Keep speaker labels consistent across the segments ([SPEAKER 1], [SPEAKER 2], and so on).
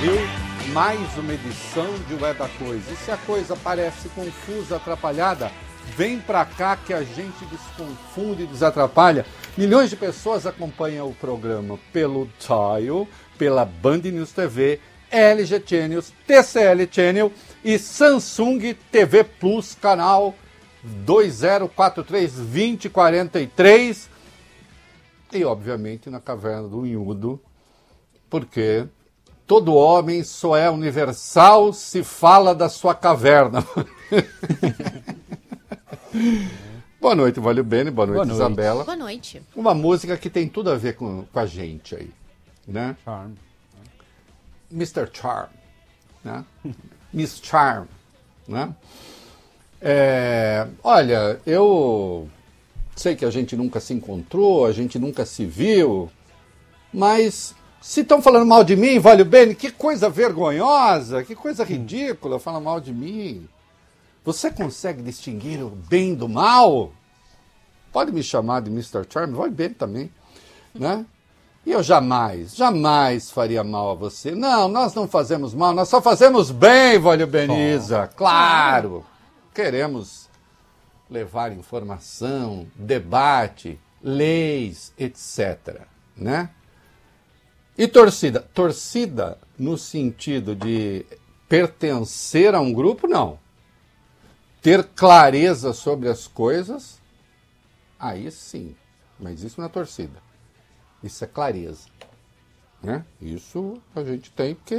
[SPEAKER 1] Brasil, mais uma edição de O É da Coisa. E se a coisa parece confusa, atrapalhada, vem pra cá que a gente desconfunde e desatrapalha. Milhões de pessoas acompanham o programa pelo Dial, pela Band News TV, LG Channels, TCL Channel e Samsung TV Plus, canal 2043-2043. E, obviamente, na Caverna do Unhudo, porque todo homem só é universal se fala da sua caverna. Boa noite, Valeu Bene. Boa noite, Isabela.
[SPEAKER 2] Boa noite.
[SPEAKER 1] Uma música que tem tudo a ver com a gente aí, né?
[SPEAKER 3] Charm.
[SPEAKER 1] Mr. Charm, né? Miss Charm, né? Olha, eu sei que a gente nunca se encontrou, a gente nunca se viu, mas se estão falando mal de mim, Valeu Bene, que coisa vergonhosa, que coisa ridícula falar mal de mim. Você consegue distinguir o bem do mal? Pode me chamar de Mr. Charm, Valeu Bene também, né? E eu jamais faria mal a você. Não, nós não fazemos mal, nós só fazemos bem, Valeu Beniza. Claro! Queremos levar informação, debate, leis, etc. Né? E torcida? Torcida no sentido de pertencer a um grupo, não. Ter clareza sobre as coisas, aí sim. Mas isso não é torcida. Isso é clareza. Né? Isso a gente tem, porque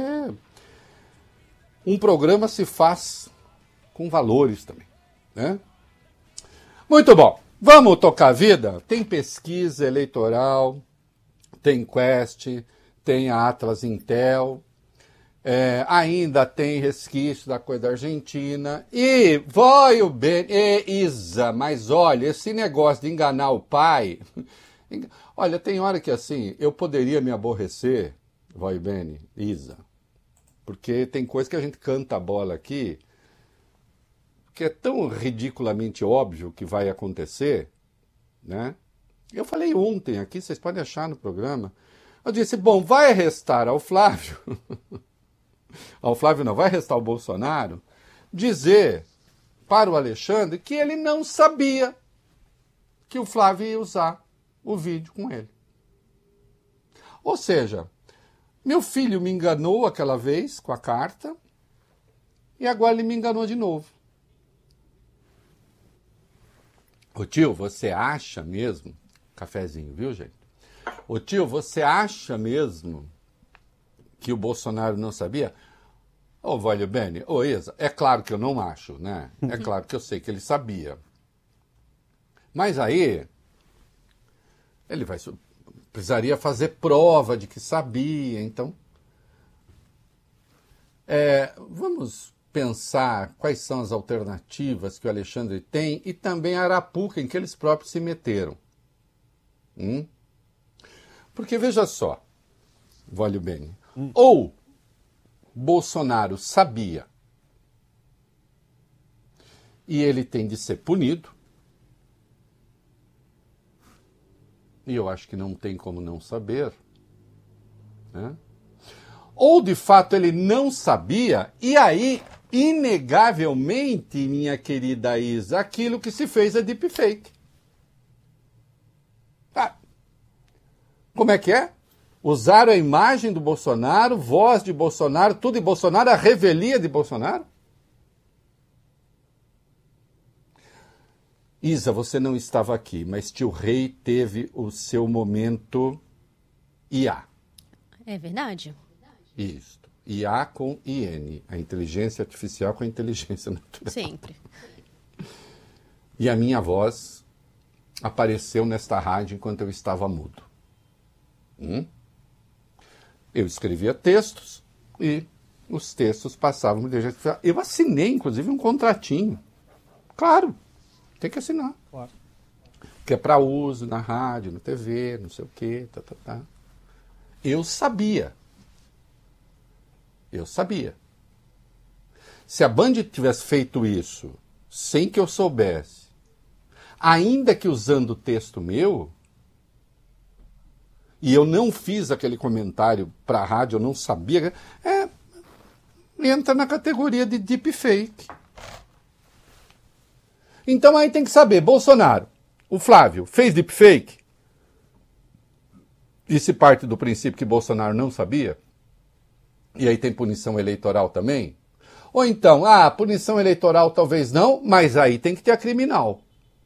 [SPEAKER 1] um programa se faz com valores também. Né? Muito bom. Vamos tocar a vida? Tem pesquisa eleitoral, tem Quest, tem a Atlas Intel, ainda tem resquício da coisa da Argentina. E vai o bem, Isa, mas olha, esse negócio de enganar o pai... Olha, tem hora que assim, eu poderia me aborrecer, vai bem, Isa, porque tem coisa que a gente canta a bola aqui, que é tão ridiculamente óbvio que vai acontecer, né? Eu falei ontem aqui, vocês podem achar no programa, eu disse, bom, vai restar ao Flávio, ao Flávio não, vai restar ao Bolsonaro, dizer para o Alexandre que ele não sabia que o Flávio ia usar o vídeo com ele. Ou seja, meu filho me enganou aquela vez com a carta e agora ele me enganou de novo. Ô tio, você acha mesmo... Cafezinho, viu, gente? Ô tio, você acha mesmo que o Bolsonaro não sabia? Ô, Valeu Bene, ô Isa, é claro que eu não acho, né? É claro que eu sei que ele sabia. Mas aí... ele precisaria fazer prova de que sabia, então... vamos pensar quais são as alternativas que o Alexandre tem e também a arapuca em que eles próprios se meteram. Porque, veja só, Valeu Bene, ou Bolsonaro sabia e ele tem de ser punido, e eu acho que não tem como não saber, né? Ou, de fato, ele não sabia, e aí, inegavelmente, minha querida Isa, aquilo que se fez é deepfake. Como é que é? Usaram a imagem do Bolsonaro, voz de Bolsonaro, tudo de Bolsonaro, a revelia de Bolsonaro? Isa, você não estava aqui, mas tio Rei teve o seu momento IA.
[SPEAKER 2] É verdade?
[SPEAKER 1] Isso. IA com IN. A inteligência artificial com a inteligência natural.
[SPEAKER 2] Sempre.
[SPEAKER 1] E a minha voz apareceu nesta rádio enquanto eu estava mudo. Eu escrevia textos e os textos passavam por inteligência artificial. Eu assinei, inclusive, um contratinho. Claro. Tem que assinar.
[SPEAKER 3] Claro.
[SPEAKER 1] Que é para uso na rádio, na TV, não sei o quê. Eu sabia. Se a Band tivesse feito isso sem que eu soubesse, ainda que usando o texto meu, e eu não fiz aquele comentário para a rádio, eu não sabia, entra na categoria de deepfake. Então aí tem que saber, Bolsonaro, o Flávio, fez deepfake? E se parte do princípio que Bolsonaro não sabia? E aí tem punição eleitoral também? Ou então, punição eleitoral talvez não, mas aí tem que ter a criminal.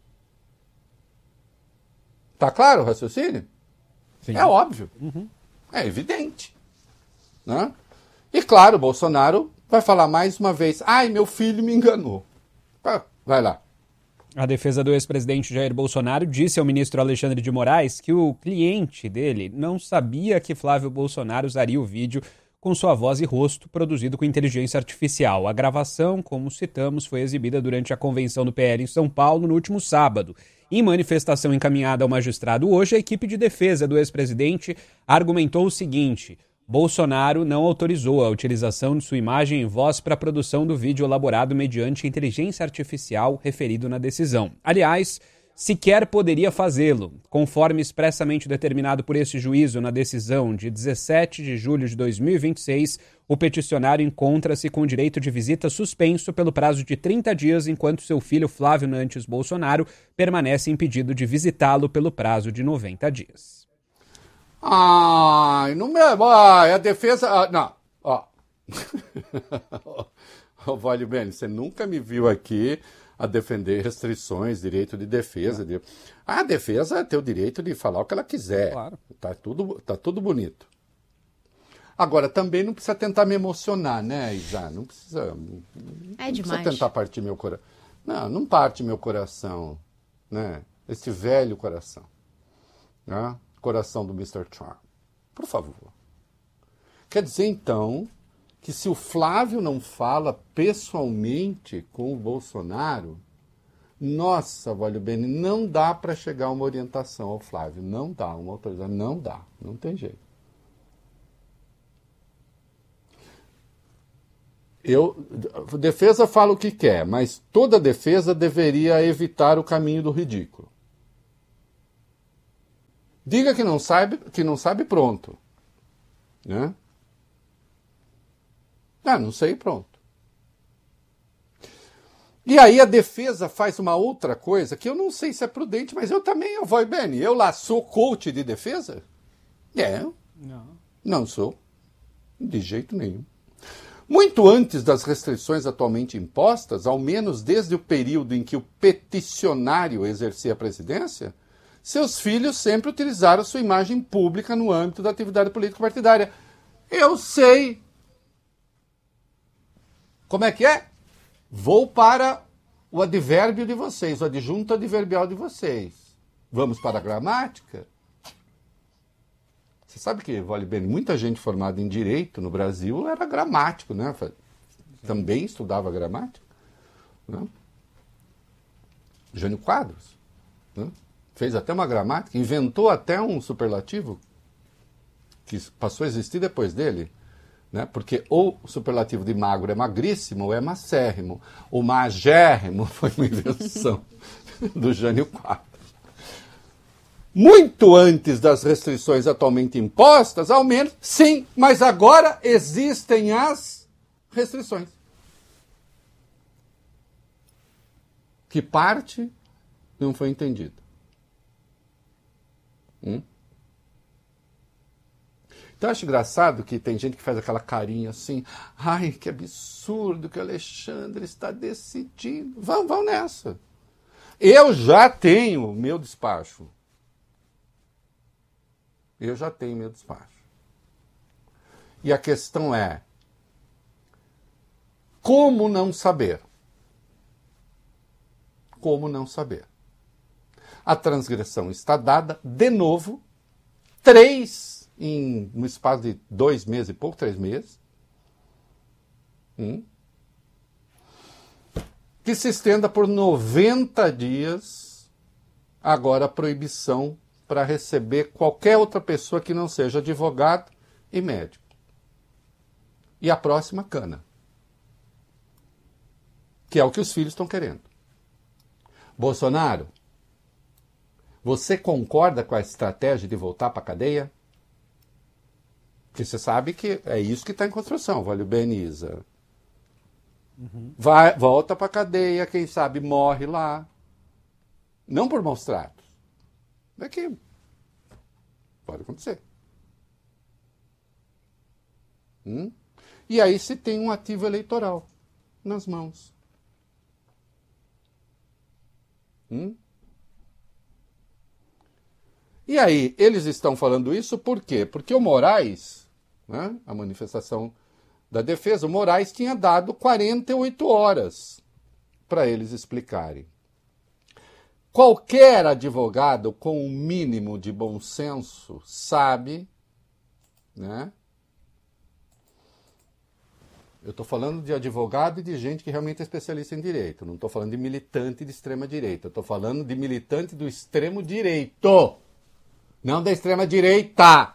[SPEAKER 1] Tá claro o raciocínio? Sim. É óbvio. É evidente. Né? E claro, Bolsonaro vai falar mais uma vez, meu filho me enganou. Vai lá.
[SPEAKER 3] A defesa do ex-presidente Jair Bolsonaro disse ao ministro Alexandre de Moraes que o cliente dele não sabia que Flávio Bolsonaro usaria o vídeo com sua voz e rosto produzido com inteligência artificial. A gravação, como citamos, foi exibida durante a convenção do PL em São Paulo no último sábado. Em manifestação encaminhada ao magistrado hoje, a equipe de defesa do ex-presidente argumentou o seguinte: Bolsonaro não autorizou a utilização de sua imagem e voz para a produção do vídeo elaborado mediante inteligência artificial referido na decisão. Aliás, sequer poderia fazê-lo, conforme expressamente determinado por este juízo na decisão de 17 de julho de 2026, o peticionário encontra-se com o direito de visita suspenso pelo prazo de 30 dias, enquanto seu filho Flávio Nantes Bolsonaro permanece impedido de visitá-lo pelo prazo de 90 dias.
[SPEAKER 1] A defesa... não, Vale Bene, você nunca me viu aqui a defender restrições, direito de defesa. A defesa tem o direito de falar o que ela quiser. Claro. Tá tudo bonito. Agora, também não precisa tentar me emocionar, né, Isa? Não precisa...
[SPEAKER 2] É demais.
[SPEAKER 1] Não precisa tentar partir meu coração. Não parte meu coração, né? Esse velho coração. Né? Coração do Mr. Charm. Por favor. Quer dizer, então, que se o Flávio não fala pessoalmente com o Bolsonaro, nossa, Vale Bene, não dá para chegar a uma orientação ao Flávio. Não dá, uma autorização. Não dá. Não tem jeito. Defesa fala o que quer, mas toda defesa deveria evitar o caminho do ridículo. Diga que não sabe, pronto. Né? Não sei, pronto. E aí a defesa faz uma outra coisa que eu não sei se é prudente, mas eu também, Vale Bene, eu lá sou coach de defesa? Não sou. De jeito nenhum. Muito antes das restrições atualmente impostas, ao menos desde o período em que o peticionário exercia a presidência, seus filhos sempre utilizaram sua imagem pública no âmbito da atividade político-partidária. Eu sei. Como é que é? Vou para o advérbio de vocês, o adjunto adverbial de vocês. Vamos para a gramática? Você sabe que, Vale Bene, muita gente formada em Direito no Brasil era gramático, né? Também estudava gramática. Né? Jânio Quadros. Né? Fez até uma gramática, inventou até um superlativo que passou a existir depois dele. Né? Porque ou o superlativo de magro é magríssimo ou é macérrimo. O magérrimo foi uma invenção do Jânio Quadros. Muito antes das restrições atualmente impostas, ao menos, sim, mas agora existem as restrições. Que parte não foi entendida. Então eu acho engraçado que tem gente que faz aquela carinha assim, ai, que absurdo que o Alexandre está decidindo. Vão nessa. Eu já tenho meu despacho. E a questão é, como não saber? Como não saber? A transgressão está dada, de novo, 3 no espaço de 2 meses e pouco, 3 meses, que se estenda por 90 dias, agora a proibição para receber qualquer outra pessoa que não seja advogado e médico. E a próxima, cana. Que é o que os filhos estão querendo. Bolsonaro, você concorda com a estratégia de voltar para a cadeia? Porque você sabe que é isso que está em construção, Vale Bene, Isa. Volta para a cadeia, quem sabe morre lá. Não por maus tratos. É que pode acontecer. E aí se tem um ativo eleitoral nas mãos. E aí, eles estão falando isso por quê? Porque o Moraes, né, a manifestação da defesa, o Moraes tinha dado 48 horas para eles explicarem. Qualquer advogado com um mínimo de bom senso sabe, né? Eu estou falando de advogado e de gente que realmente é especialista em direito. Não estou falando de militante de extrema-direita. Eu estou falando de militante do extremo-direito. Não da extrema-direita.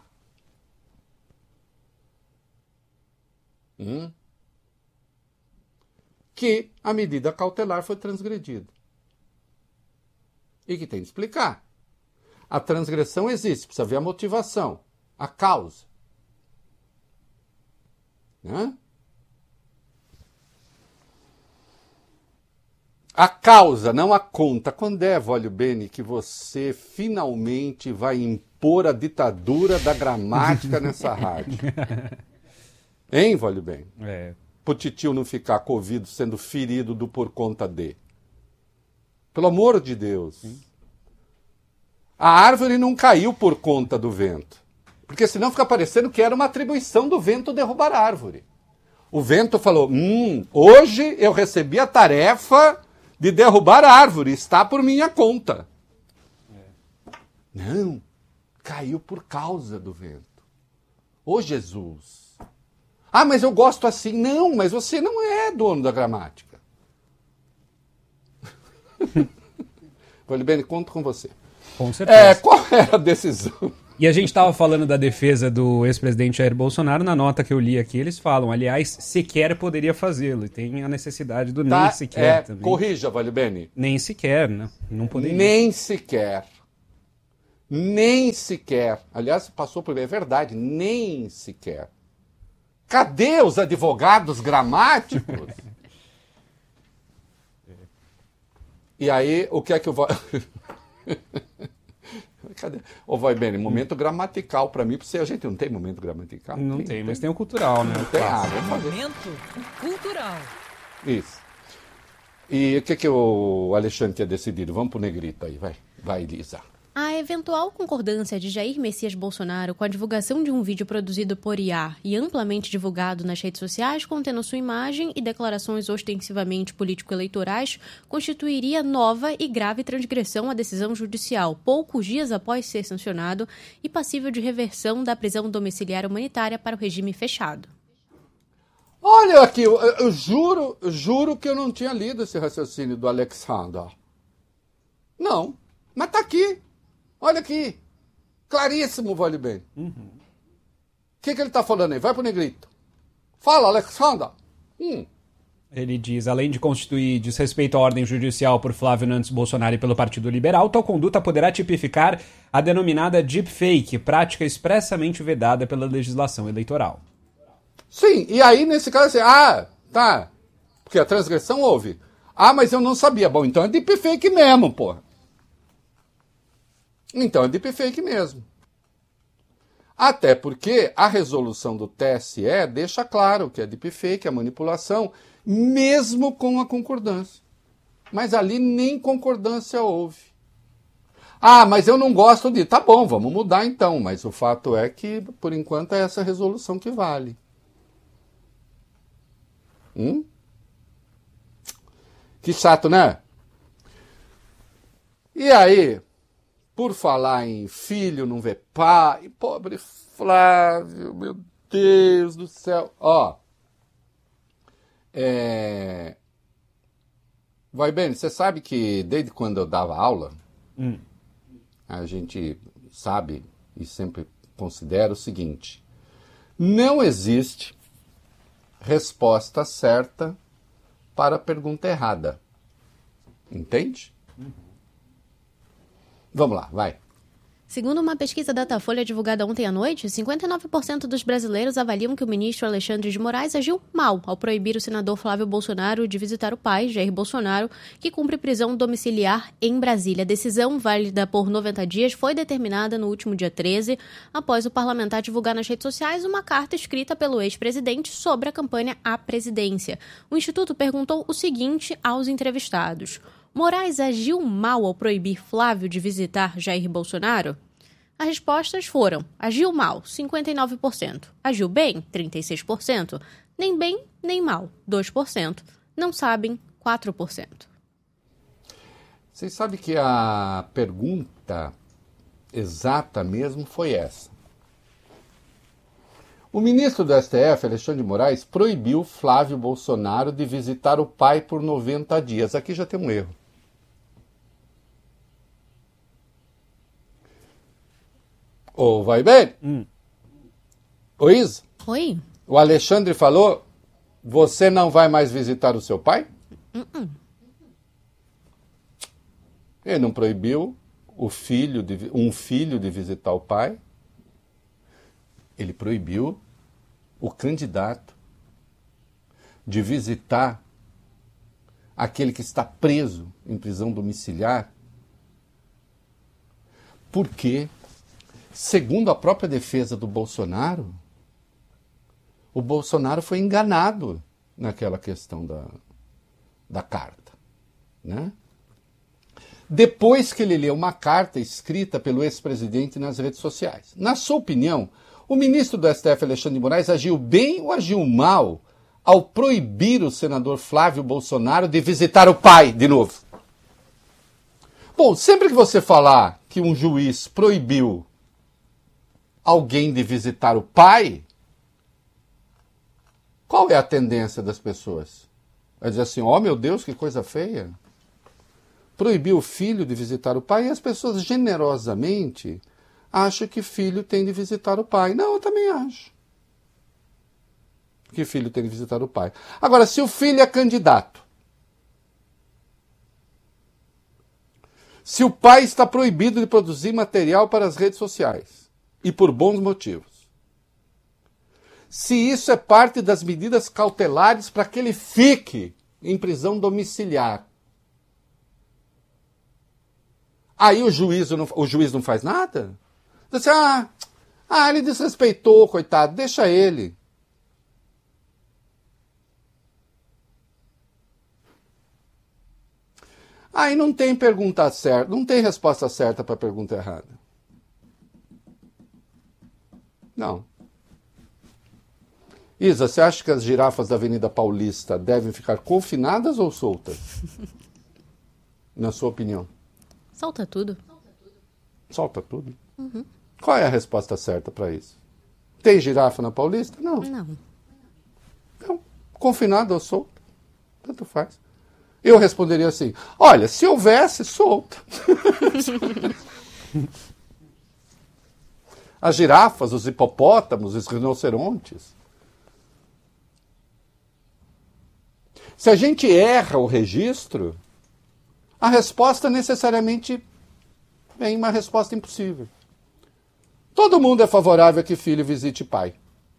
[SPEAKER 1] Que a medida cautelar foi transgredida. E que tem que explicar. A transgressão existe, precisa ver a motivação, a causa. Né? A causa, não a conta. Quando é, Vólio Bene, que você finalmente vai impor a ditadura da gramática nessa rádio? Hein, Vólio Bene? Pro titio não ficar covido sendo ferido do por conta de. Pelo amor de Deus. A árvore não caiu por conta do vento. Porque senão fica parecendo que era uma atribuição do vento derrubar a árvore. O vento falou, hoje eu recebi a tarefa de derrubar a árvore, está por minha conta. Não, caiu por causa do vento. Ô Jesus. Ah, mas eu gosto assim. Não, mas você não é dono da gramática. Vale bem, conto com você.
[SPEAKER 3] Com certeza.
[SPEAKER 1] Qual era a decisão?
[SPEAKER 3] E a gente estava falando da defesa do ex-presidente Jair Bolsonaro, na nota que eu li aqui, eles falam, aliás, sequer poderia fazê-lo. E tem a necessidade do nem sequer também.
[SPEAKER 1] Corrija, Vale Bene.
[SPEAKER 3] Nem sequer, né? Não poderia.
[SPEAKER 1] Nem sequer. Nem sequer. Aliás, passou por... É verdade, nem sequer. Cadê os advogados gramáticos? E aí, o que é que eu vou... Cadê? Ô, vai bem, momento gramatical para mim, porque a gente não tem momento gramatical.
[SPEAKER 3] Não tem, mas tem o cultural, né?
[SPEAKER 1] Tem, vamos fazer.
[SPEAKER 4] Momento cultural.
[SPEAKER 1] Isso. E o que o Alexandre tinha decidido? Vamos pro negrito aí, vai. Vai, Lisa.
[SPEAKER 2] A eventual concordância de Jair Messias Bolsonaro com a divulgação de um vídeo produzido por IA e amplamente divulgado nas redes sociais, contendo sua imagem e declarações ostensivamente político-eleitorais, constituiria nova e grave transgressão à decisão judicial, poucos dias após ser sancionado e passível de reversão da prisão domiciliar humanitária para o regime fechado.
[SPEAKER 1] Olha aqui, eu juro que eu não tinha lido esse raciocínio do Alexander. Não, mas tá aqui. Olha aqui, claríssimo, Vale Bem. O que ele está falando aí? Vai pro negrito. Fala, Alexander.
[SPEAKER 3] Ele diz, além de constituir desrespeito à ordem judicial por Flávio Nantes Bolsonaro e pelo Partido Liberal, tal conduta poderá tipificar a denominada deepfake, prática expressamente vedada pela legislação eleitoral.
[SPEAKER 1] Sim, e aí nesse caso assim, tá, porque a transgressão houve. Mas eu não sabia. Bom, então é deepfake mesmo, porra. Então é deepfake mesmo. Até porque a resolução do TSE deixa claro que é deepfake, é manipulação, mesmo com a concordância. Mas ali nem concordância houve. Mas eu não gosto de... Tá bom, vamos mudar então. Mas o fato é que, por enquanto, é essa resolução que vale. Que chato, né? E aí... Por falar em filho não vê pai, pobre Flávio, meu Deus do céu. Vai bem, você sabe que desde quando eu dava aula, a gente sabe e sempre considera o seguinte: não existe resposta certa para a pergunta errada. Entende? Vamos lá, vai.
[SPEAKER 2] Segundo uma pesquisa Datafolha divulgada ontem à noite, 59% dos brasileiros avaliam que o ministro Alexandre de Moraes agiu mal ao proibir o senador Flávio Bolsonaro de visitar o pai, Jair Bolsonaro, que cumpre prisão domiciliar em Brasília. A decisão, válida por 90 dias, foi determinada no último dia 13, após o parlamentar divulgar nas redes sociais uma carta escrita pelo ex-presidente sobre a campanha à presidência. O Instituto perguntou o seguinte aos entrevistados: Moraes agiu mal ao proibir Flávio de visitar Jair Bolsonaro? As respostas foram: agiu mal, 59%. Agiu bem, 36%. Nem bem, nem mal, 2%. Não sabem, 4%.
[SPEAKER 1] Vocês sabem que a pergunta exata mesmo foi essa. O ministro do STF, Alexandre de Moraes, proibiu Flávio Bolsonaro de visitar o pai por 90 dias. Aqui já tem um erro. Ô, vai bem? Ô, Isa?
[SPEAKER 2] Oi?
[SPEAKER 1] O Alexandre falou, você não vai mais visitar o seu pai? Ele não proibiu um filho de visitar o pai. Ele proibiu o candidato de visitar aquele que está preso em prisão domiciliar, porque, segundo a própria defesa do Bolsonaro, o Bolsonaro foi enganado naquela questão da carta, né? Depois que ele leu uma carta escrita pelo ex-presidente nas redes sociais. Na sua opinião, o ministro do STF, Alexandre de Moraes, agiu bem ou agiu mal ao proibir o senador Flávio Bolsonaro de visitar o pai de novo? Bom, sempre que você falar que um juiz proibiu alguém de visitar o pai, qual é a tendência das pessoas? Vai dizer assim, ó, meu Deus, que coisa feia. Proibiu o filho de visitar o pai, e as pessoas generosamente acham que filho tem de visitar o pai. Não, eu também acho que filho tem de visitar o pai. Agora, se o filho é candidato, se o pai está proibido de produzir material para as redes sociais, e por bons motivos, se isso é parte das medidas cautelares para que ele fique em prisão domiciliar, aí o juiz não faz nada? Diz assim, ele desrespeitou, coitado, deixa ele. Aí não tem pergunta certa, não tem resposta certa para a pergunta errada. Não. Isa, você acha que as girafas da Avenida Paulista devem ficar confinadas ou soltas? Na sua opinião?
[SPEAKER 2] Solta tudo.
[SPEAKER 1] Solta tudo? Uhum. Qual é a resposta certa para isso? Tem girafa na Paulista? Não. Não. Confinada ou solta? Tanto faz. Eu responderia assim, olha, se houvesse, solta. As girafas, os hipopótamos, os rinocerontes. Se a gente erra o registro, a resposta necessariamente vem uma resposta impossível. Todo mundo é favorável a que filho visite pai.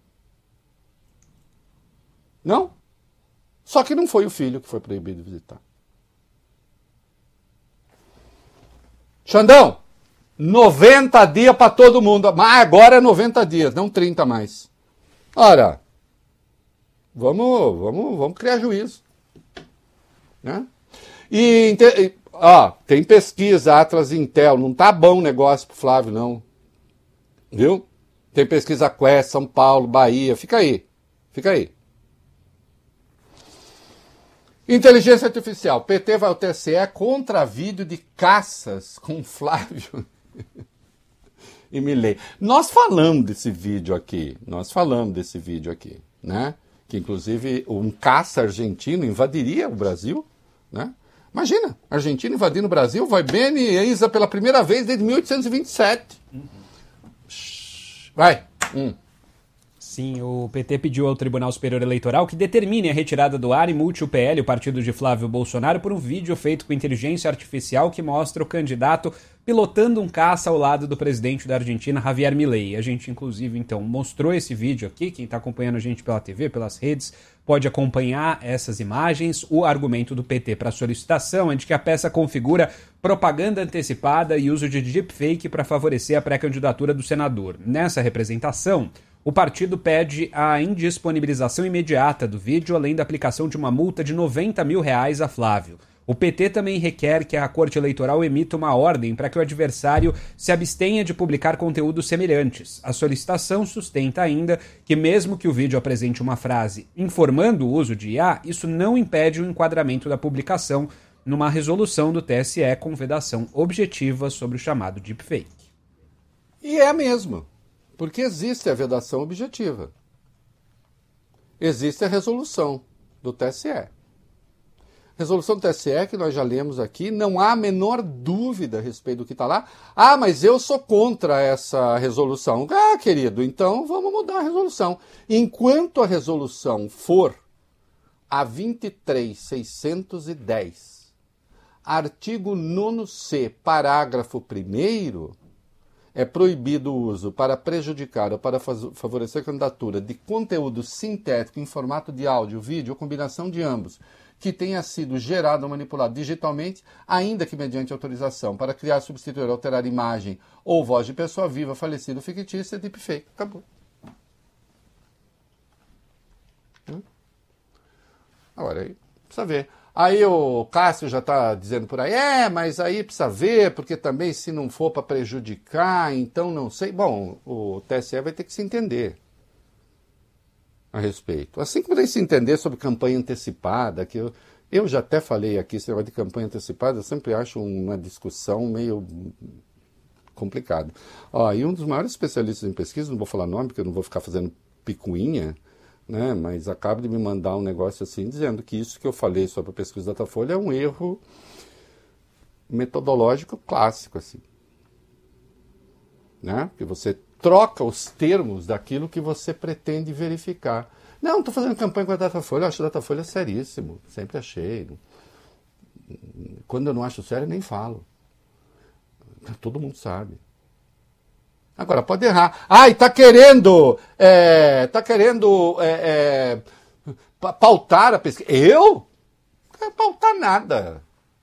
[SPEAKER 1] Não? Só que não foi o filho que foi proibido de visitar. Xandão, 90 dias para todo mundo. Mas agora é 90 dias, não 30 mais. Ora, vamos criar juízo. Né? Tem pesquisa, Atlas e Intel. Não tá bom o negócio pro Flávio, não. Viu? Tem pesquisa Quest, São Paulo, Bahia. Fica aí. Inteligência artificial. PT vai ao TSE contra vídeo de caças com Flávio e Milei. Nós falamos desse vídeo aqui, né? Que inclusive um caça argentino invadiria o Brasil, né? Imagina, Argentina invadindo o Brasil, vai bem e Isa pela primeira vez desde 1827. Vai.
[SPEAKER 3] Sim, o PT pediu ao Tribunal Superior Eleitoral que determine a retirada do ar e multe o PL, o partido de Flávio Bolsonaro, por um vídeo feito com inteligência artificial que mostra o candidato pilotando um caça ao lado do presidente da Argentina, Javier Milei. A gente, inclusive, então, mostrou esse vídeo aqui. Quem está acompanhando a gente pela TV, pelas redes, pode acompanhar essas imagens. O argumento do PT para a solicitação é de que a peça configura propaganda antecipada e uso de deepfake para favorecer a pré-candidatura do senador. Nessa representação, o partido pede a indisponibilização imediata do vídeo, além da aplicação de uma multa de R$90 mil a Flávio. O PT também requer que a Corte Eleitoral emita uma ordem para que o adversário se abstenha de publicar conteúdos semelhantes. A solicitação sustenta ainda que, mesmo que o vídeo apresente uma frase informando o uso de IA, isso não impede o enquadramento da publicação numa resolução do TSE com vedação objetiva sobre o chamado deepfake.
[SPEAKER 1] E é mesmo, porque existe a vedação objetiva. Existe a resolução do TSE. Resolução do TSE, que nós já lemos aqui, não há a menor dúvida a respeito do que está lá. Ah, mas eu sou contra essa resolução. Ah, querido, então vamos mudar a resolução. Enquanto a resolução for a 23.610, artigo 9º, parágrafo 1º, é proibido o uso para prejudicar ou para favorecer a candidatura de conteúdo sintético em formato de áudio, vídeo ou combinação de ambos, que tenha sido gerado ou manipulado digitalmente, ainda que mediante autorização, para criar, substituir, alterar imagem ou voz de pessoa viva, falecida ou fictícia, deepfake. Acabou. Agora, aí precisa ver. Aí o Cássio já está dizendo por aí, mas aí precisa ver, porque também se não for para prejudicar, então não sei. Bom, o TSE vai ter que se entender a respeito. Assim como tem que se entender sobre campanha antecipada, que eu já até falei aqui, esse negócio de campanha antecipada, eu sempre acho uma discussão meio complicada. E um dos maiores especialistas em pesquisa, não vou falar nome, porque eu não vou ficar fazendo picuinha, né, mas acaba de me mandar um negócio assim, dizendo que isso que eu falei sobre a pesquisa Datafolha é um erro metodológico clássico, assim. Né? Que você troca os termos daquilo que você pretende verificar. Não, estou fazendo campanha com a Datafolha, eu acho a Datafolha seríssimo, sempre achei. Quando eu não acho sério, nem falo. Todo mundo sabe. Agora, pode errar. E está querendo pautar a pesquisa. Eu? Não quero pautar nada.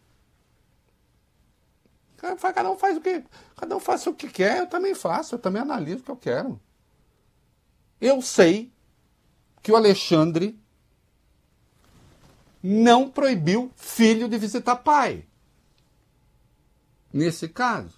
[SPEAKER 1] Cada um faz o que... Cada um faça o que quer, eu também faço, eu também analiso o que eu quero. Eu sei que o Alexandre não proibiu filho de visitar pai. Nesse caso.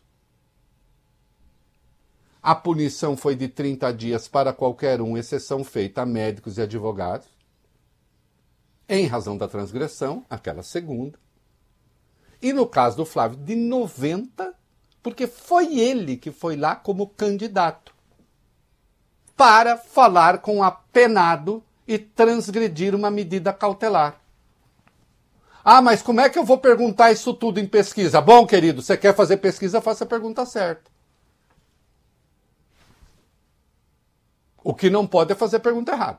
[SPEAKER 1] A punição foi de 30 dias para qualquer um, exceção feita a médicos e advogados, em razão da transgressão, aquela segunda. E no caso do Flávio, de 90, porque foi ele que foi lá como candidato para falar com o apenado e transgredir uma medida cautelar. Mas como é que eu vou perguntar isso tudo em pesquisa? Bom, querido, você quer fazer pesquisa, faça a pergunta certa. O que não pode é fazer a pergunta errada.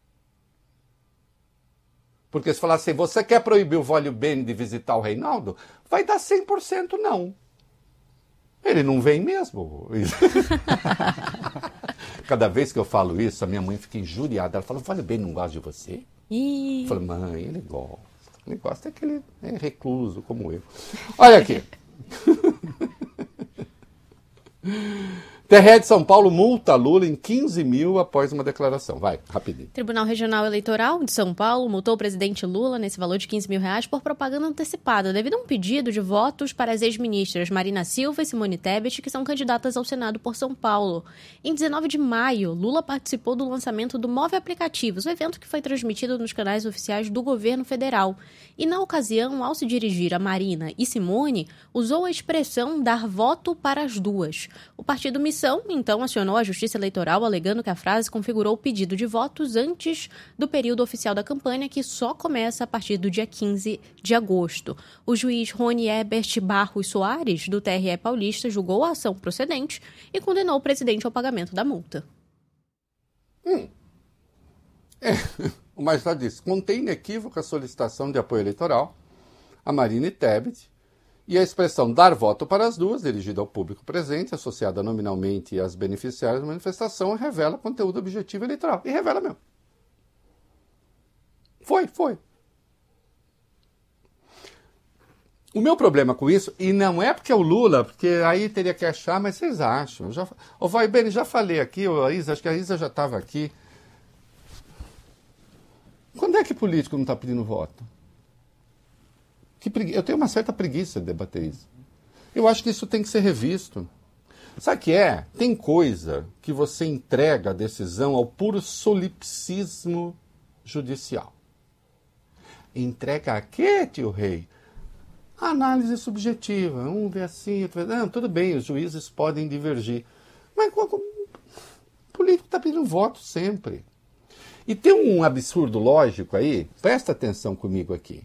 [SPEAKER 1] Porque se falar assim, você quer proibir o Vólio Bene de visitar o Reinaldo? Vai dar 100% não. Ele não vem mesmo. Cada vez que eu falo isso, a minha mãe fica injuriada. Ela fala, o Vólio Bene não gosta de você? Eu falo, mãe, ele gosta. Ele gosta é que ele é recluso, como eu. Olha aqui. TRE de São Paulo multa Lula em 15 mil após uma declaração. Vai, rapidinho.
[SPEAKER 2] Tribunal Regional Eleitoral de São Paulo multou o presidente Lula nesse valor de 15 mil reais por propaganda antecipada, devido a um pedido de votos para as ex-ministras Marina Silva e Simone Tebet, que são candidatas ao Senado por São Paulo. Em 19 de maio, Lula participou do lançamento do Move Aplicativos, um evento que foi transmitido nos canais oficiais do governo federal. E na ocasião, ao se dirigir a Marina e Simone, usou a expressão dar voto para as duas. O partido Missão, então, acionou a Justiça Eleitoral alegando que a frase configurou o pedido de votos antes do período oficial da campanha, que só começa a partir do dia 15 de agosto. O juiz Rony Ebert Barros Soares, do TRE paulista, julgou a ação procedente e condenou o presidente ao pagamento da multa.
[SPEAKER 1] O magistrado disse: contém inequívoca solicitação de apoio eleitoral a Marina e Tebet, e a expressão dar voto para as duas, dirigida ao público presente, associada nominalmente às beneficiárias da manifestação, revela conteúdo objetivo eleitoral. E revela mesmo. Foi. O meu problema com isso, e não é porque é o Lula, porque aí teria que achar, mas vocês acham. Ô, vai bem, já falei aqui, acho que a Isa já estava aqui. Quando é que político não está pedindo voto? Eu tenho uma certa preguiça de debater isso. Eu acho que isso tem que ser revisto. Sabe o que é? Tem coisa que você entrega a decisão ao puro solipsismo judicial. Entrega a quê, tio Rei? A análise subjetiva. Um vê assim, outro vê... Não, tudo bem, os juízes podem divergir. Mas o político está pedindo voto sempre. E tem um absurdo lógico aí, presta atenção comigo aqui.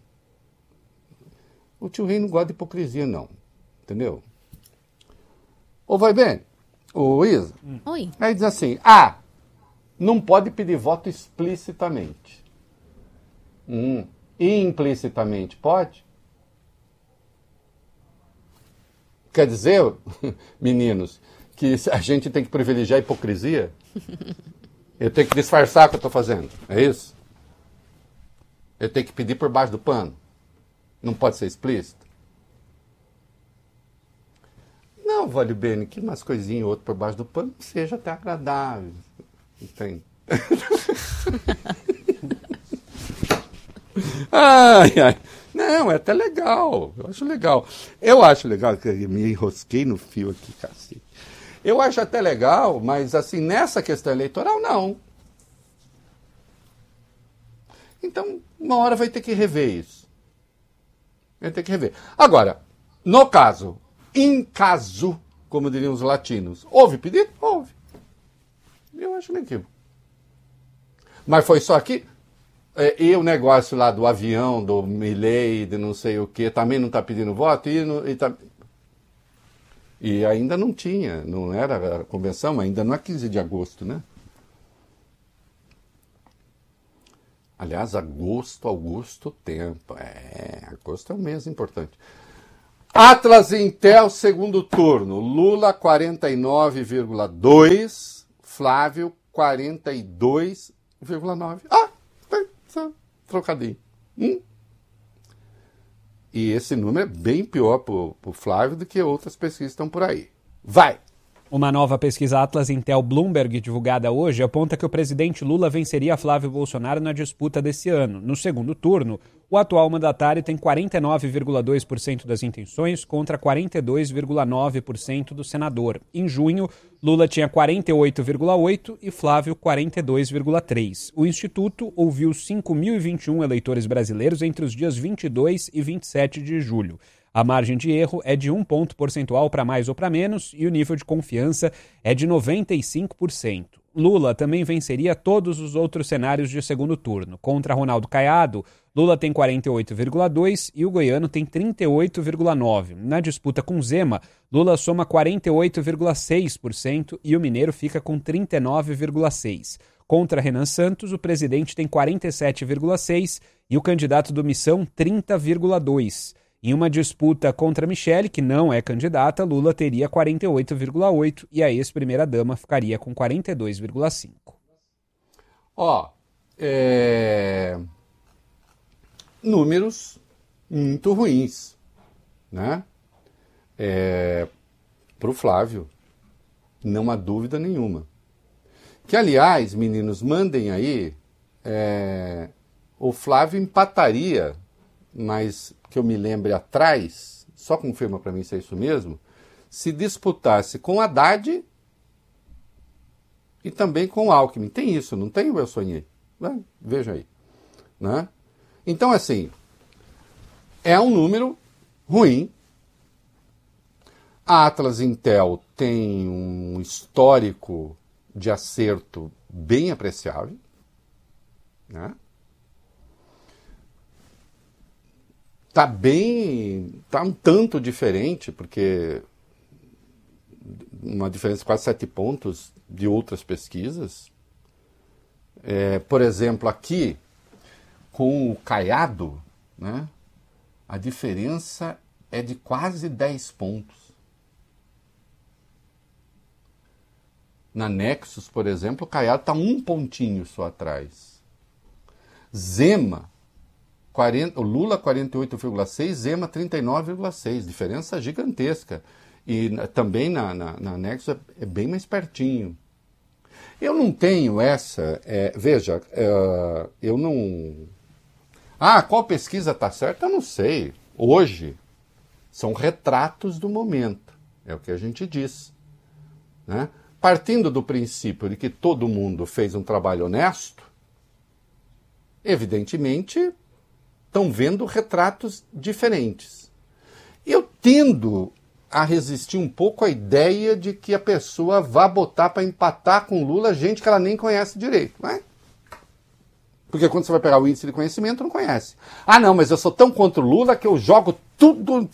[SPEAKER 1] O tio Rei não gosta de hipocrisia, não. Entendeu? Ou vai bem? Ô, Isa?
[SPEAKER 2] Oi.
[SPEAKER 1] Aí diz assim, não pode pedir voto explicitamente. Implicitamente pode? Quer dizer, meninos, que a gente tem que privilegiar a hipocrisia? Eu tenho que disfarçar o que eu estou fazendo, é isso? Eu tenho que pedir por baixo do pano? Não pode ser explícito? Não, vale bem, que umas coisinhas ou outras por baixo do pano seja até agradável. Entende? Ai. Não, é até legal. Eu acho legal, que eu me enrosquei no fio aqui, cacete. Eu acho até legal, mas assim, nessa questão eleitoral, não. Então, uma hora vai ter que rever isso. Agora, no caso, em caso, como diriam os latinos, houve pedido? Houve. Eu acho inequívoco. Mas foi só aqui? E o negócio lá do avião, do Milei, de não sei o quê, também não está pedindo voto? E ainda não tinha, não era a convenção, ainda não é 15 de agosto, né? Aliás, agosto, tempo. Agosto é um mês importante. Atlas Intel, segundo turno. Lula, 49,2. Flávio, 42,9. Trocadinho. E esse número é bem pior para o Flávio do que outras pesquisas que estão por aí. Vai!
[SPEAKER 3] Uma nova pesquisa Atlas Intel Bloomberg, divulgada hoje, aponta que o presidente Lula venceria Flávio Bolsonaro na disputa desse ano. No segundo turno, o atual mandatário tem 49,2% das intenções contra 42,9% do senador. Em junho, Lula tinha 48,8% e Flávio 42,3%. O Instituto ouviu 5.021 eleitores brasileiros entre os dias 22 e 27 de julho. A margem de erro é de 1 ponto percentual para mais ou para menos e o nível de confiança é de 95%. Lula também venceria todos os outros cenários de segundo turno. Contra Ronaldo Caiado, Lula tem 48,2% e o goiano tem 38,9%. Na disputa com Zema, Lula soma 48,6% e o mineiro fica com 39,6%. Contra Renan Santos, o presidente tem 47,6% e o candidato do Missão 30,2%. Em uma disputa contra Michele, que não é candidata, Lula teria 48,8% e a ex-primeira-dama ficaria com 42,5%.
[SPEAKER 1] Números muito ruins, né? Para o Flávio, não há dúvida nenhuma. Que, aliás, meninos, mandem aí, o Flávio empataria, mas que eu me lembre atrás, só confirma para mim se é isso mesmo, se disputasse com Haddad e também com Alckmin. Tem isso, não tem? Eu sonhei. Veja aí. Né? Então, assim, é um número ruim. A Atlas Intel tem um histórico de acerto bem apreciável, né? Tá um tanto diferente, porque uma diferença de quase 7 pontos de outras pesquisas. Por exemplo, aqui, com o Caiado, né, a diferença é de quase 10 pontos. Na Nexus, por exemplo, o Caiado está 1 pontinho só atrás. Zema, o Lula 48,6, Zema 39,6. Diferença gigantesca. E também na Nexus é bem mais pertinho. Eu não tenho essa... veja, eu não... qual pesquisa está certa? Eu não sei. Hoje, são retratos do momento. É o que a gente diz. Né? Partindo do princípio de que todo mundo fez um trabalho honesto, evidentemente, estão vendo retratos diferentes. Eu tendo a resistir um pouco à ideia de que a pessoa vá botar para empatar com Lula gente que ela nem conhece direito, não é? Porque quando você vai pegar o índice de conhecimento, não conhece. Não, mas eu sou tão contra o Lula que eu jogo tudo...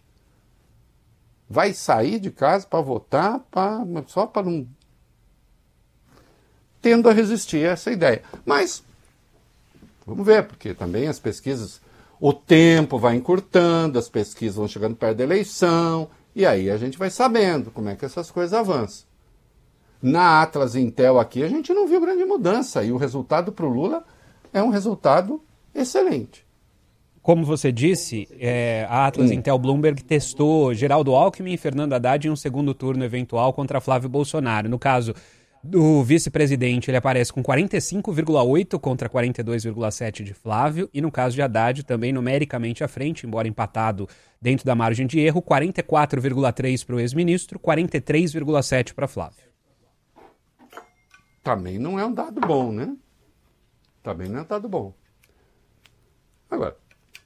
[SPEAKER 1] Vai sair de casa para votar só para não... Tendo a resistir a essa ideia. Mas, vamos ver, porque também as pesquisas... O tempo vai encurtando, as pesquisas vão chegando perto da eleição, e aí a gente vai sabendo como é que essas coisas avançam. Na Atlas Intel aqui a gente não viu grande mudança, e o resultado para o Lula é um resultado excelente.
[SPEAKER 3] Como você disse, a Atlas Intel Bloomberg testou Geraldo Alckmin e Fernando Haddad em um segundo turno eventual contra Flávio Bolsonaro. No caso do vice-presidente, ele aparece com 45,8 contra 42,7 de Flávio, e no caso de Haddad, também numericamente à frente, embora empatado dentro da margem de erro, 44,3 para o ex-ministro, 43,7 para Flávio.
[SPEAKER 1] Também não é um dado bom, né? Também não é um dado bom. Agora,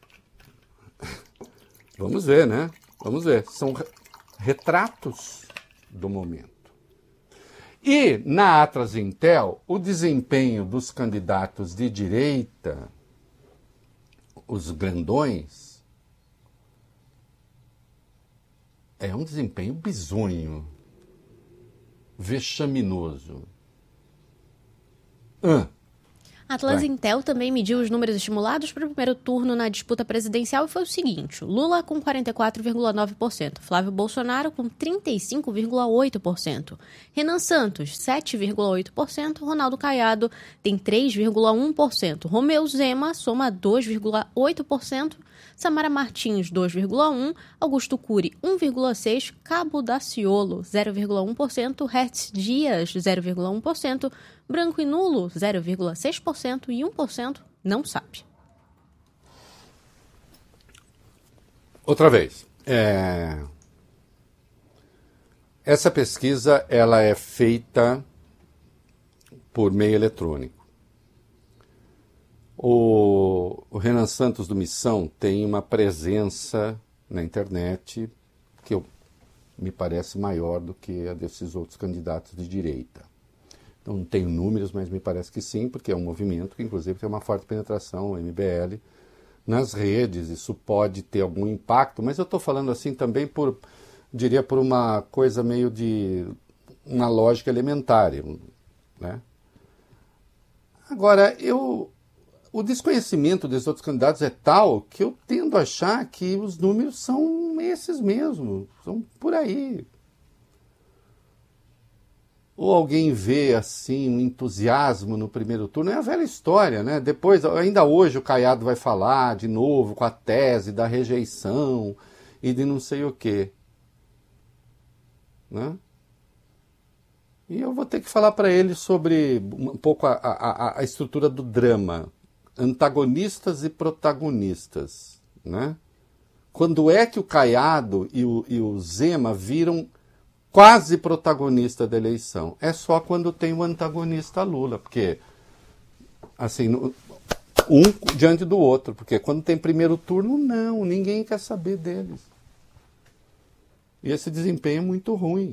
[SPEAKER 1] vamos ver, né? Vamos ver. São retratos do momento. E na Atlas Intel, o desempenho dos candidatos de direita, os grandões, é um desempenho bizonho, vexaminoso.
[SPEAKER 2] A Atlas Intel também mediu os números estimulados para o primeiro turno na disputa presidencial e foi o seguinte: Lula com 44,9%, Flávio Bolsonaro com 35,8%, Renan Santos 7,8%, Ronaldo Caiado tem 3,1%, Romeu Zema soma 2,8%, Samara Martins 2,1%, Augusto Cury 1,6%, Cabo Daciolo 0,1%, Hertz Dias 0,1%, Branco e Nulo 0,6% e 1% não sabe.
[SPEAKER 1] Outra vez, essa pesquisa ela é feita por meio eletrônico. O Renan Santos do Missão tem uma presença na internet que me parece maior do que a desses outros candidatos de direita. Então, não tenho números, mas me parece que sim, porque é um movimento que, inclusive, tem uma forte penetração, o MBL, nas redes. Isso pode ter algum impacto, mas eu estou falando assim também por uma coisa meio de uma lógica elementar, né? Agora, o desconhecimento desses outros candidatos é tal que eu tendo a achar que os números são esses mesmos, são por aí. Ou alguém vê, assim, um entusiasmo no primeiro turno, é a velha história, né? Depois, ainda hoje o Caiado vai falar de novo com a tese da rejeição e de não sei o quê, né? E eu vou ter que falar para ele sobre um pouco a estrutura do drama, antagonistas e protagonistas, né? Quando é que o Caiado e o Zema viram quase protagonista da eleição? É só quando tem o antagonista Lula, porque, assim, um diante do outro, porque quando tem primeiro turno, não, ninguém quer saber deles. E esse desempenho é muito ruim.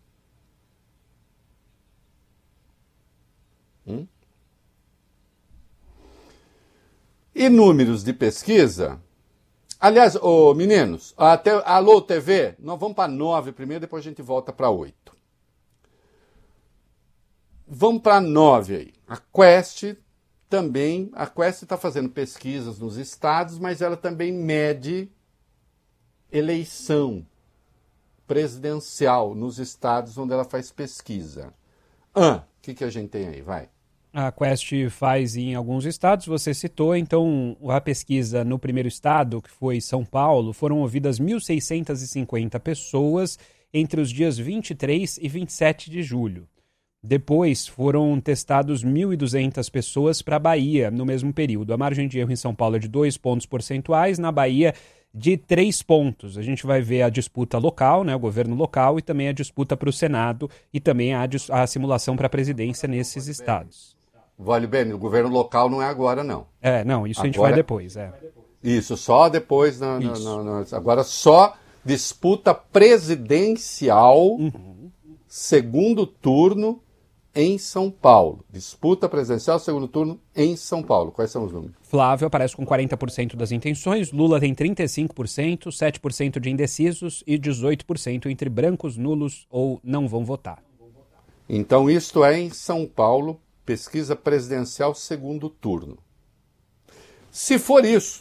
[SPEAKER 1] E números de pesquisa? Aliás, meninos, alô TV, nós vamos para 9 primeiro, depois a gente volta para 8. Vamos para 9 aí. A Quest está fazendo pesquisas nos estados, mas ela também mede eleição presidencial nos estados onde ela faz pesquisa. O que a gente tem aí? Vai.
[SPEAKER 3] A Quest faz em alguns estados, você citou, então a pesquisa no primeiro estado, que foi São Paulo, foram ouvidas 1.650 pessoas entre os dias 23 e 27 de julho. Depois foram testados 1.200 pessoas para a Bahia no mesmo período. A margem de erro em São Paulo é de 2 pontos percentuais, na Bahia de 3 pontos. A gente vai ver a disputa local, né, o governo local, e também a disputa para o Senado e também a simulação para a presidência nesses estados.
[SPEAKER 1] Vale bem, o governo local não é agora, não.
[SPEAKER 3] Não, isso agora, a gente vai depois.
[SPEAKER 1] Isso, só depois. Agora só disputa presidencial, segundo turno em São Paulo. Disputa presidencial, segundo turno em São Paulo. Quais são os números?
[SPEAKER 3] Flávio aparece com 40% das intenções, Lula tem 35%, 7% de indecisos e 18% entre brancos, nulos ou não vão votar.
[SPEAKER 1] Então isto é em São Paulo, pesquisa presidencial segundo turno. Se for isso,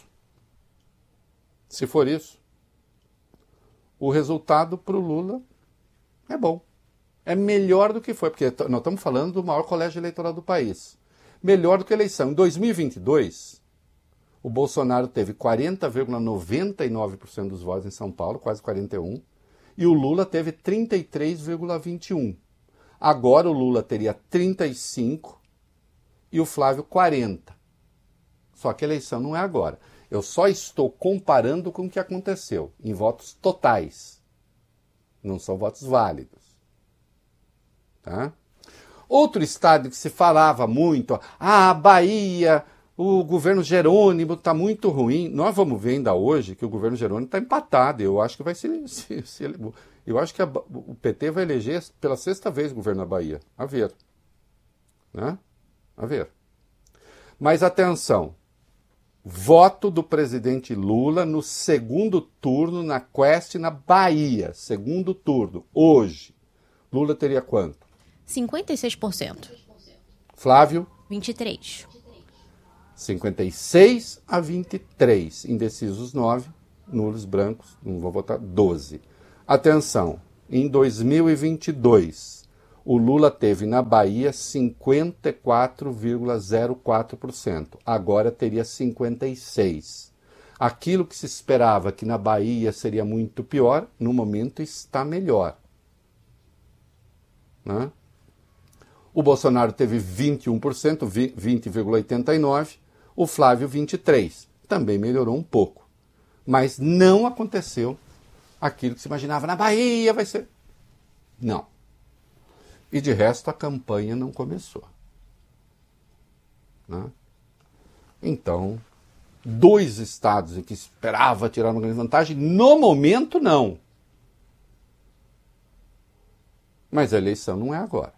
[SPEAKER 1] o resultado para o Lula é bom. É melhor do que foi, porque nós estamos falando do maior colégio eleitoral do país. Melhor do que a eleição. Em 2022, o Bolsonaro teve 40,99% dos votos em São Paulo, quase 41%, e o Lula teve 33,21%. Agora o Lula teria 35% e o Flávio 40%. Só que a eleição não é agora. Eu só estou comparando com o que aconteceu em votos totais. Não são votos válidos. Tá? Outro estado que se falava muito, a Bahia, o governo Jerônimo está muito ruim. Nós vamos ver ainda hoje que o governo Jerônimo está empatado. Eu acho que vai eu acho que o PT vai eleger pela 6ª vez o governo da Bahia. A ver. Né? A ver. Mas atenção, voto do presidente Lula no segundo turno na Quest na Bahia. Segundo turno, hoje. Lula teria quanto?
[SPEAKER 2] 56%.
[SPEAKER 1] Flávio?
[SPEAKER 2] 23%.
[SPEAKER 1] 56-23. Indecisos 9, nulos brancos, não vou votar, 12. Atenção, em 2022, o Lula teve na Bahia 54,04%. Agora teria 56%. Aquilo que se esperava que na Bahia seria muito pior, no momento está melhor. Né? O Bolsonaro teve 21%, 20,89%, o Flávio 23%. Também melhorou um pouco. Mas não aconteceu aquilo que se imaginava. Na Bahia vai ser... Não. E de resto a campanha não começou. Né? Então, 2 estados em que esperava tirar uma grande vantagem, no momento não. Mas a eleição não é agora.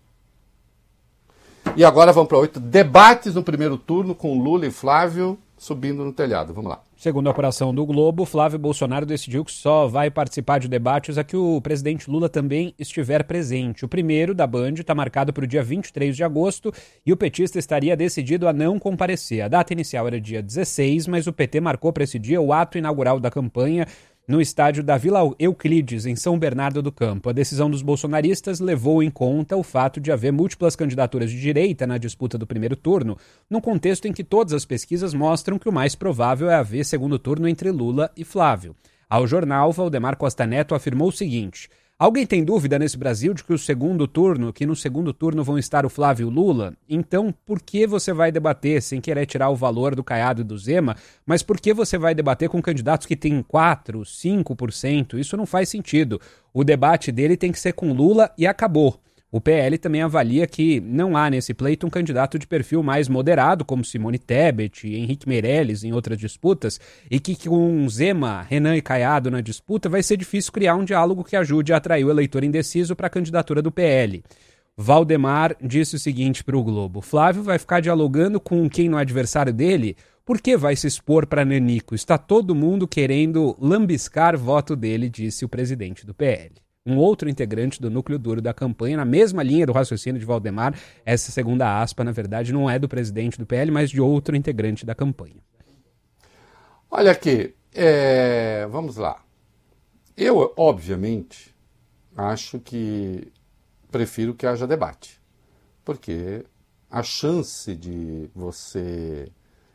[SPEAKER 1] E agora vamos para 8 debates no primeiro turno com Lula e Flávio subindo no telhado. Vamos lá.
[SPEAKER 3] Segundo a apuração do Globo, Flávio Bolsonaro decidiu que só vai participar de debates a que o presidente Lula também estiver presente. O primeiro, da Band, está marcado para o dia 23 de agosto e o petista estaria decidido a não comparecer. A data inicial era dia 16, mas o PT marcou para esse dia o ato inaugural da campanha no estádio da Vila Euclides, em São Bernardo do Campo. A decisão dos bolsonaristas levou em conta o fato de haver múltiplas candidaturas de direita na disputa do primeiro turno, num contexto em que todas as pesquisas mostram que o mais provável é haver segundo turno entre Lula e Flávio. Ao jornal, Valdemar Costa Neto afirmou o seguinte: alguém tem dúvida nesse Brasil de que no segundo turno vão estar o Flávio e o Lula? Então, por que você vai debater, sem querer tirar o valor do Caiado e do Zema, mas por que você vai debater com candidatos que têm 4%, 5%? Isso não faz sentido. O debate dele tem que ser com Lula e acabou. O PL também avalia que não há nesse pleito um candidato de perfil mais moderado, como Simone Tebet, Henrique Meirelles em outras disputas, e que com Zema, Renan e Caiado na disputa vai ser difícil criar um diálogo que ajude a atrair o eleitor indeciso para a candidatura do PL. Valdemar disse o seguinte para o Globo: Flávio vai ficar dialogando com quem no adversário dele? Por que vai se expor para Nanico? Está todo mundo querendo lambiscar voto dele, disse o presidente do PL. um outro integrante do núcleo duro da campanha, na mesma linha do raciocínio de Valdemar. Essa segunda aspa, na verdade, não é do presidente do PL, mas de outro integrante da campanha.
[SPEAKER 1] Olha aqui, vamos lá. Eu, obviamente, acho que prefiro que haja debate, porque a chance de você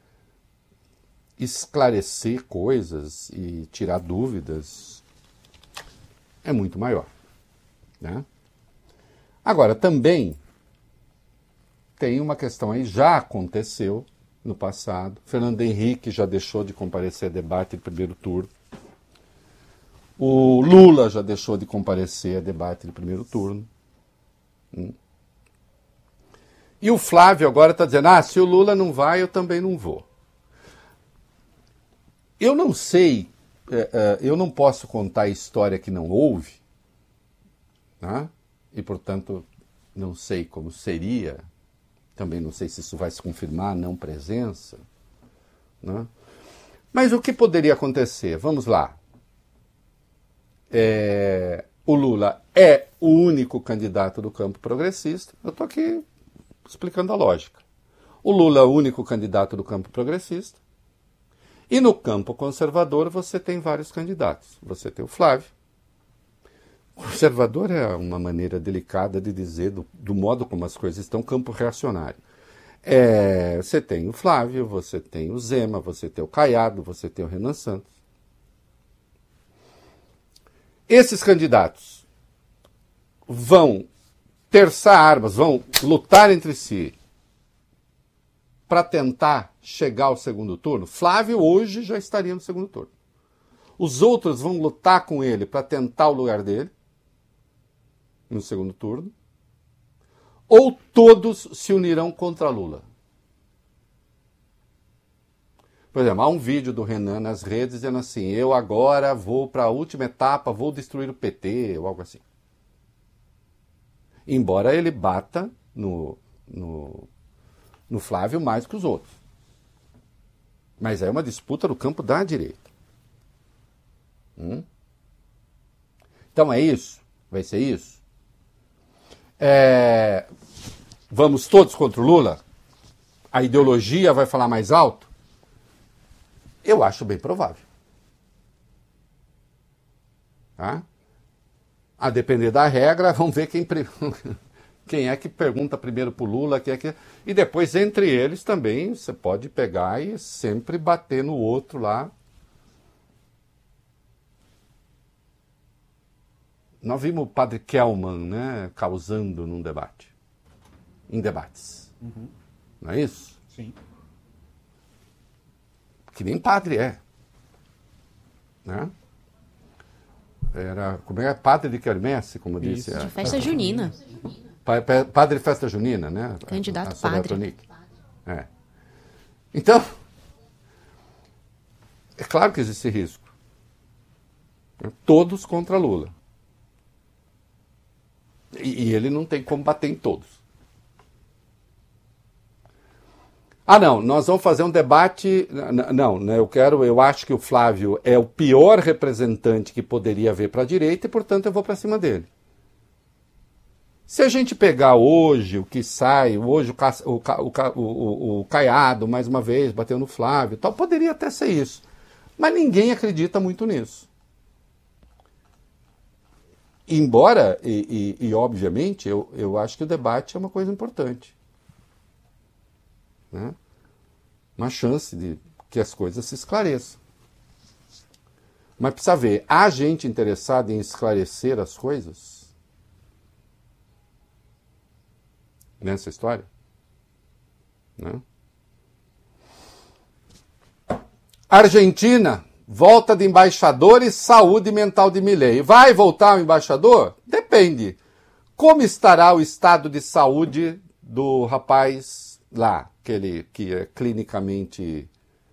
[SPEAKER 1] esclarecer coisas e tirar dúvidas é muito maior, né? Agora, também tem uma questão aí, já aconteceu no passado. Fernando Henrique já deixou de comparecer a debate em primeiro turno. O Lula já deixou de comparecer a debate de primeiro turno. E o Flávio agora está dizendo, se o Lula não vai, eu também não vou. Eu não sei, eu não posso contar a história que não houve, né? E, portanto, não sei como seria, também não sei se isso vai se confirmar, não presença, né? Mas o que poderia acontecer? Vamos lá. O Lula é o único candidato do campo progressista. Eu estou aqui explicando a lógica. O Lula é o único candidato do campo progressista. E no campo conservador você tem vários candidatos. Você tem o Flávio. Conservador é uma maneira delicada de dizer do modo como as coisas estão, campo reacionário. Você tem o Flávio, você tem o Zema, você tem o Caiado, você tem o Renan Santos. Esses candidatos vão terçar armas, vão lutar entre si para tentar chegar ao segundo turno. Flávio hoje já estaria no segundo turno. Os outros vão lutar com ele para tentar o lugar dele no segundo turno. Ou todos se unirão contra Lula. Por exemplo, há um vídeo do Renan nas redes dizendo assim, eu agora vou para a última etapa, vou destruir o PT, ou algo assim. Embora ele bata no Flávio mais que os outros. Mas é uma disputa no campo da direita. Então é isso? Vai ser isso? Vamos todos contra o Lula? A ideologia vai falar mais alto? Eu acho bem provável. Tá? A depender da regra, vamos ver quem é que pergunta primeiro para o Lula, e depois entre eles também você pode pegar e sempre bater no outro lá. Nós vimos o padre Kelman, né, causando num debate, em debates. Não é isso?
[SPEAKER 3] Sim.
[SPEAKER 1] Que nem padre é. Né? Como é padre de quermesse, como disse.
[SPEAKER 2] De festa junina.
[SPEAKER 1] Padre de festa junina, né?
[SPEAKER 2] Candidato padre.
[SPEAKER 1] Então, é claro que existe risco. Todos contra Lula. E ele não tem como bater em todos. Não, nós vamos fazer um debate. Não, eu acho que o Flávio é o pior representante que poderia haver para a direita e, portanto, eu vou para cima dele. Se a gente pegar hoje o que sai, hoje o Caiado, mais uma vez, bateu no Flávio, tal, poderia até ser isso. Mas ninguém acredita muito nisso. Embora, e obviamente, eu acho que o debate é uma coisa importante. Né? Uma chance de que as coisas se esclareçam. Mas precisa ver, há gente interessada em esclarecer as coisas nessa história? Né? Argentina, volta de embaixadores, saúde mental de Milei. Vai voltar o embaixador? Depende. Como estará o estado de saúde do rapaz lá, que é clinicamente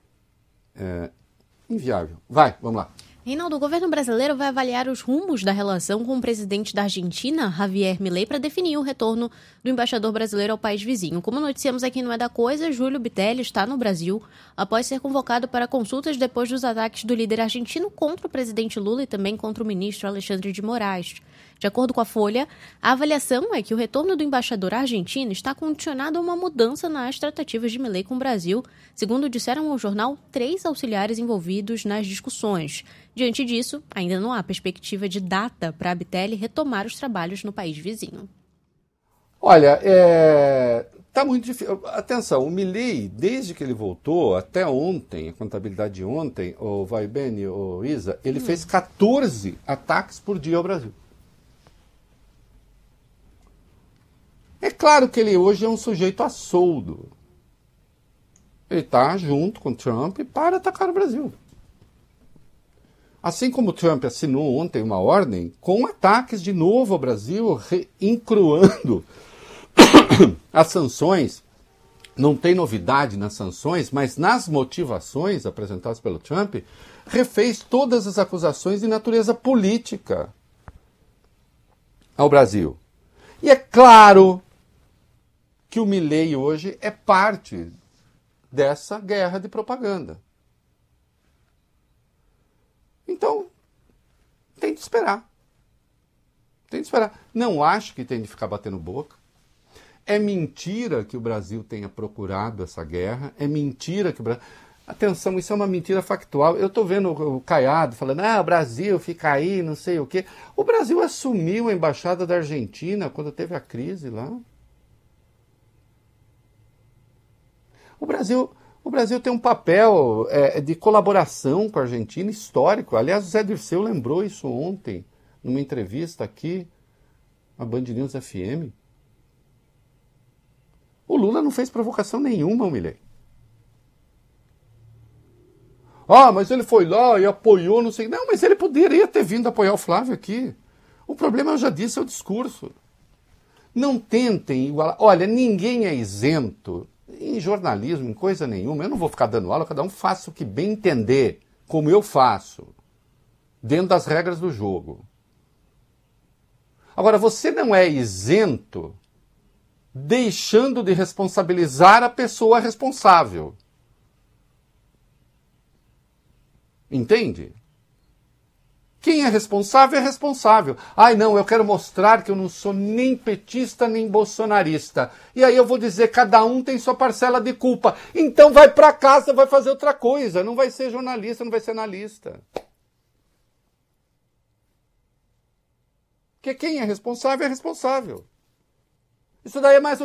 [SPEAKER 1] inviável? Vamos lá.
[SPEAKER 2] Reinaldo, o governo brasileiro vai avaliar os rumos da relação com o presidente da Argentina, Javier Milei, para definir o retorno do embaixador brasileiro ao país vizinho. Como noticiamos aqui no É da Coisa, Júlio Bitelli está no Brasil após ser convocado para consultas depois dos ataques do líder argentino contra o presidente Lula e também contra o ministro Alexandre de Moraes. De acordo com a Folha, a avaliação é que o retorno do embaixador argentino está condicionado a uma mudança nas tratativas de Milei com o Brasil, segundo disseram ao jornal 3 auxiliares envolvidos nas discussões. Diante disso, ainda não há perspectiva de data para Abitelli retomar os trabalhos no país vizinho.
[SPEAKER 1] Olha, tá muito difícil. Atenção, o Milei, desde que ele voltou, até ontem, a contabilidade de ontem, o Vai Bene, o Isa, ele fez 14 ataques por dia ao Brasil. É claro que ele hoje é um sujeito a soldo. Ele está junto com o Trump para atacar o Brasil. Assim como o Trump assinou ontem uma ordem com ataques de novo ao Brasil, incruando as sanções. Não tem novidade nas sanções, mas nas motivações apresentadas pelo Trump, refez todas as acusações de natureza política ao Brasil. E é claro que o Milei hoje é parte dessa guerra de propaganda. Então, tem de esperar. Tem de esperar. Não acho que tem de ficar batendo boca. É mentira que o Brasil tenha procurado essa guerra. É mentira que o Brasil... Atenção, isso é uma mentira factual. Eu estou vendo o Caiado falando, o Brasil fica aí, não sei o quê. O Brasil assumiu a embaixada da Argentina quando teve a crise lá. O Brasil tem um papel de colaboração com a Argentina histórico. Aliás, o Zé Dirceu lembrou isso ontem, numa entrevista aqui, na Band News FM. O Lula não fez provocação nenhuma ao Milei. Mas ele foi lá e apoiou, não sei... Não, mas ele poderia ter vindo apoiar o Flávio aqui. O problema, eu já disse, é o discurso. Não tentem igualar... Olha, ninguém é isento em jornalismo, em coisa nenhuma. Eu não vou ficar dando aula, cada um faça o que bem entender, como eu faço, dentro das regras do jogo. Agora, você não é isento deixando de responsabilizar a pessoa responsável. Entende? Quem é responsável é responsável. Não, eu quero mostrar que eu não sou nem petista nem bolsonarista. E aí eu vou dizer, cada um tem sua parcela de culpa. Então vai para casa, vai fazer outra coisa. Não vai ser jornalista, não vai ser analista. Porque quem é responsável é responsável. Isso daí é mais